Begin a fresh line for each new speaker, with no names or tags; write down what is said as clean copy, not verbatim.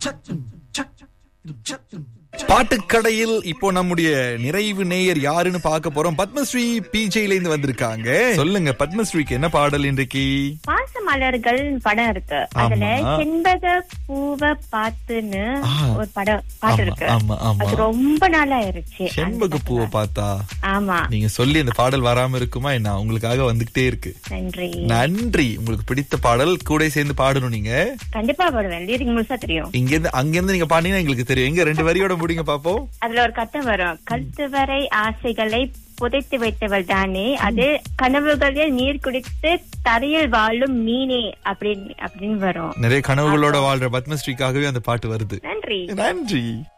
பாட்டுக்கடையில் இப்போ நம்முடைய நிறைவு நேயர் யாருன்னு பார்க்க போறோம். பத்மஸ்ரீ பிஜேல இருந்து வந்திருக்காங்க. சொல்லுங்க பத்மஸ்ரீக்கு என்ன பாடல் இன்றைக்கு?
பாச மலர்கள் படம் இருக்கு. அதுல செண்பக பூவை பார்த்துன்னு ஒரு பாட்டு இருக்கு. அது ரொம்ப நாளா ஆயிருச்சு.
செண்பக பூவை பார்த்தா?
ஆமா.
நீங்க சொல்லி அந்த பாடல் வராம இருக்குமா என்ன? உங்களுக்காக வந்துகிட்டே இருக்கு.
நன்றி
நன்றி. உங்களுக்கு பிடித்த பாடல் கூட சேர்ந்து பாடணும். நீங்க
கண்டிப்பா பாடுவேன். லிரிக் முழுசா தெரியும்.
அங்கிருந்து நீங்க பாடினா எங்களுக்கு தெரியும். எங்க 2 வரியோட முடிங்க பாப்போம்.
அதுல ஒரு கட்டம் வரும். கழுத்து வரை ஆசைகளை புதைத்து வைத்தவள் தானே, அது கனவுகளில் நீர் குடித்து தரையில் வாழும் மீனே அப்படின்னு வரும்.
நிறைய கனவுகளோட வாழ்ற பத்மஸ்ரீக்காகவே அந்த பாட்டு வருது.
நன்றி.
நன்றி.